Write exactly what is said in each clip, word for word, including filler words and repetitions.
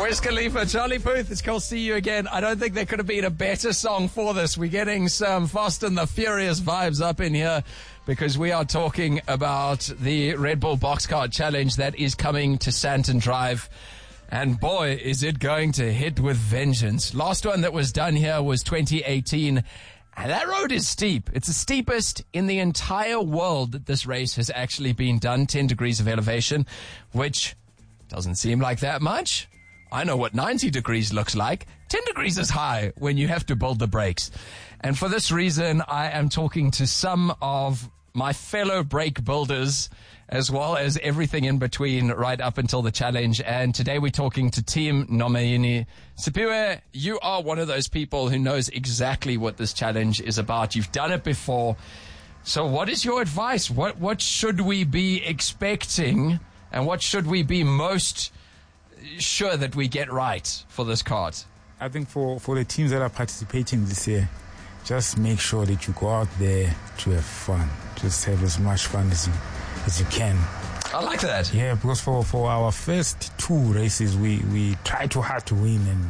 Wiz Khalifa, Charlie Puth, it's called See You Again. I don't think there could have been a better song for this. We're getting some Fast and the Furious vibes up in here because we are talking about the Red Bull Boxcar Challenge that is coming to Santon Drive. And boy, is it going to hit with vengeance. Last one that was done here was twenty eighteen. And that road is steep. It's the steepest in the entire world that this race has actually been done. ten degrees of elevation, which doesn't seem like that much. I know what ninety degrees looks like. ten degrees is high when you have to build the brakes. And for this reason, I am talking to some of my fellow brake builders, as well as everything in between right up until the challenge. And today we're talking to Team Nomaini. Sipiwe, you are one of those people who knows exactly what this challenge is about. You've done it before. So what is your advice? What what should we be expecting? And what should we be most sure that we get right for this kart? I think for, for the teams that are participating this year, just make sure that you go out there to have fun. Just have as much fun as you as you can. I like that. Yeah, because for, for our first two races, we, we tried too hard to win. And,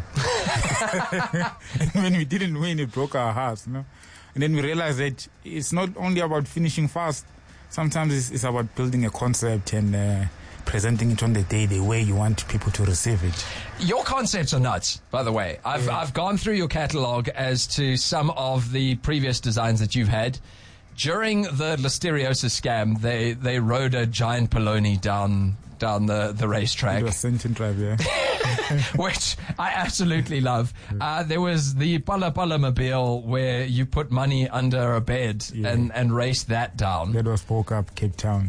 and when we didn't win, it broke our hearts, you know. And then we realized that it's not only about finishing fast. Sometimes it's, it's about building a concept and uh, presenting it on the day the way you want people to receive it. Your concepts are nuts, by the way. I've yeah. I've gone through your catalog as to some of the previous designs that you've had. During the Listeriosis scam, they, they rode a giant polony down down the, the racetrack. It was Santon Drive, yeah. Which I absolutely love. Uh, there was the Pala Pala Mobile where you put money under a bed yeah. and, and raced that down. That was Spoke Up, Cape Town.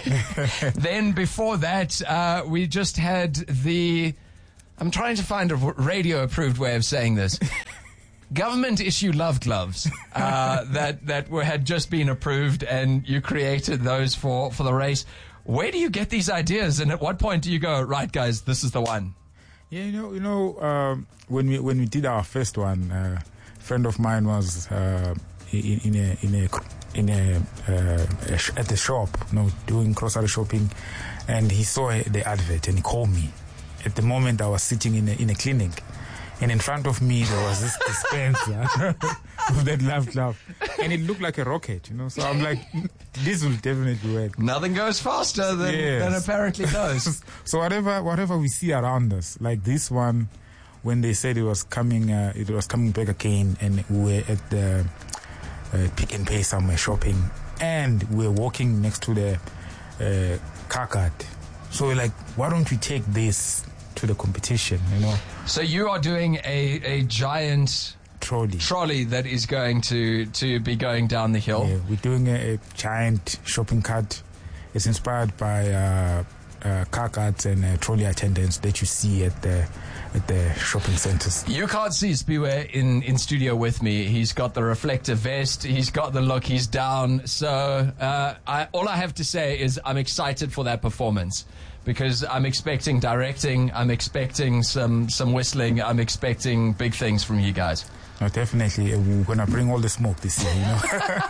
Then before that, uh, we just had the... I'm trying to find a radio-approved way of saying this. Government issue love gloves uh, that that were, had just been approved, and you created those for, for the race. Where do you get these ideas, and at what point do you go, right, guys, this is the one? Yeah, you know, you know, um, when we when we did our first one, uh, a friend of mine was uh, in, in a in a in a, uh, a sh- at the shop, you know, doing grocery shopping, and he saw the advert and he called me. At the moment, I was sitting in a, in a clinic. And in front of me, there was this dispenser with that love glove. And it looked like a rocket, you know. So I'm like, this will definitely work. Nothing goes faster than, yes. than apparently does. So whatever whatever we see around us, like this one, when they said it was coming, uh, it was coming back again, and we were at the uh, Pick and Pay somewhere shopping, and we were walking next to the uh, car cart. So we're like, why don't we take this to the competition, you know? So you are doing a, a giant trolley trolley that is going to, to be going down the hill. Yeah, we're doing a, a giant shopping cart. It's inspired by uh, uh, car carts and uh, trolley attendants that you see at the at the shopping centers. You can't see Sipiwe in, in studio with me. He's got the reflective vest. He's got the look. He's down. So uh, I, all I have to say is I'm excited for that performance. Because I'm expecting directing, I'm expecting some, some whistling, I'm expecting big things from you guys. No, definitely. We're going to bring all the smoke this year, you know.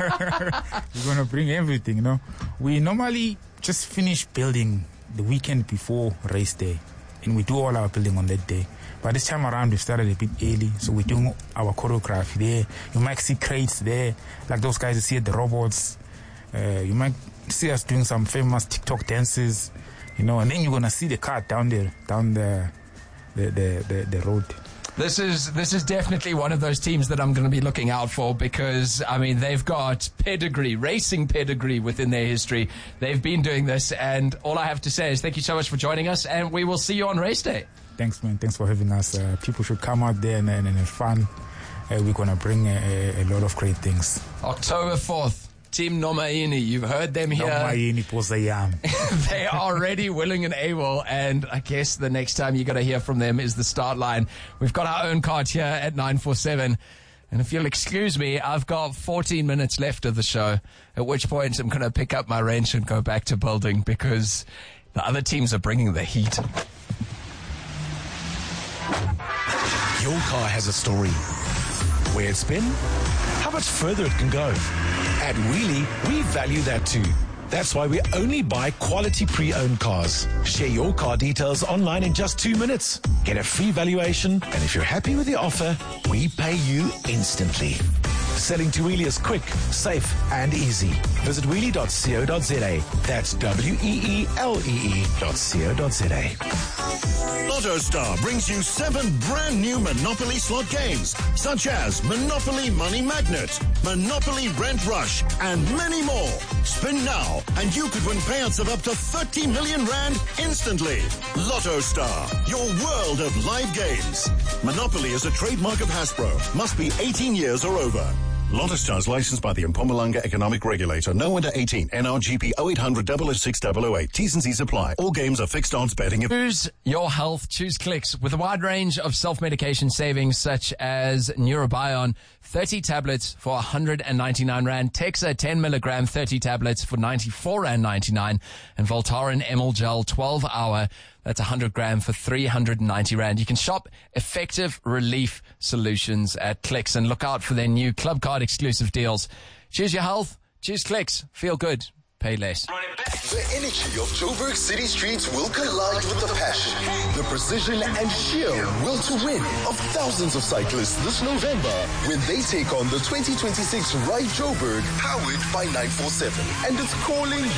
We're going to bring everything, you know. We normally just finish building the weekend before race day. And we do all our building on that day. But this time around, we started a bit early. So we're doing our choreography there. You might see crates there, like those guys you see at the robots. Uh, you might see us doing some famous TikTok dances. You know, and then you're gonna see the car down there, down the the, the, the, the road. This is this is definitely one of those teams that I'm going to be looking out for because, I mean, they've got pedigree, racing pedigree within their history. They've been doing this, and all I have to say is thank you so much for joining us, and we will see you on race day. Thanks, man. Thanks for having us. Uh, people should come out there and, and, and have fun. Uh, we're going to bring a, a lot of great things. October fourth. Team Nomaini, you've heard them here. Nomaini Posayam. They are ready, willing and able, and I guess the next time you're going to hear from them is the start line. We've got our own card here at nine four seven, and if you'll excuse me, I've got fourteen minutes left of the show, at which point I'm going to pick up my wrench and go back to building because the other teams are bringing the heat. Your car has a story. Where it's been, how much further it can go. At Wheelie, we value that too. That's why we only buy quality pre-owned cars. Share your car details online in just two minutes. Get a free valuation, and if you're happy with the offer, we pay you instantly. Selling to Wheelie is quick, safe, and easy. Visit wheelie dot co dot za. That's W E E L E E dot co dot za. Lotto Star brings you seven brand new Monopoly slot games, such as Monopoly Money Magnet, Monopoly Rent Rush, and many more. Spin now, and you could win payouts of up to thirty million rand instantly. Lotto Star, your world of live games. Monopoly is a trademark of Hasbro. Must be eighteen years or over. Lotto Star is licensed by the Mpumalanga Economic Regulator. No under eighteen. N R G P oh eight hundred double oh six double oh eight. T's and C's apply. All games are fixed odds betting. Choose your health. Choose Clicks. With a wide range of self-medication savings such as Neurobion, thirty tablets for one hundred ninety-nine rand. Texa ten milligram thirty tablets for ninety-four rand ninety-nine. And Voltaren Emel Gel twelve hour. That's one hundred gram for three hundred ninety rand. You can shop effective relief solutions at Clicks and look out for their new Club Card exclusive deals. Choose your health. Choose Clicks. Feel good. Pay less. The energy of Joburg city streets will collide with the passion, the precision and sheer will to win of thousands of cyclists this November when they take on the twenty twenty-six Ride Joburg powered by nine four seven. And it's calling